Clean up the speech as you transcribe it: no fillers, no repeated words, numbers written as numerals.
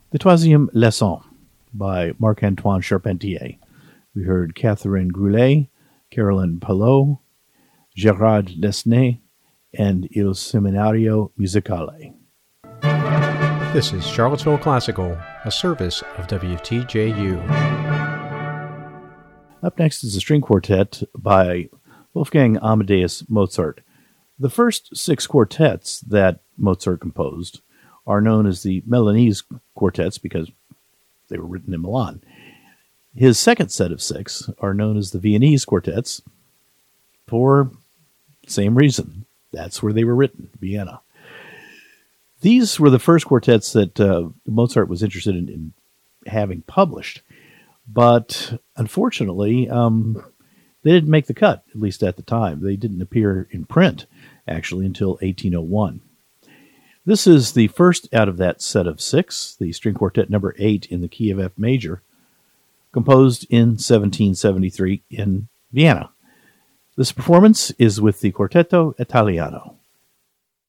The Troisième Leçon by Marc-Antoine Charpentier. We heard Catherine Groulet, Caroline Palot, Gerard Lesnay, and Il Seminario Musicale. This is Charlottesville Classical, a service of WTJU. Up next is a string quartet by Wolfgang Amadeus Mozart. The first 6 quartets that Mozart composed are known as the Milanese quartets because they were written in Milan. His second set of 6 are known as the Viennese quartets for the same reason. That's where they were written, Vienna. These were the first quartets that Mozart was interested in having published. But unfortunately, they didn't make the cut, at least at the time. They didn't appear in print, actually, until 1801. This is the first out of that set of 6, the string quartet number 8 in the key of F major, composed in 1773 in Vienna. This performance is with the Quartetto Italiano.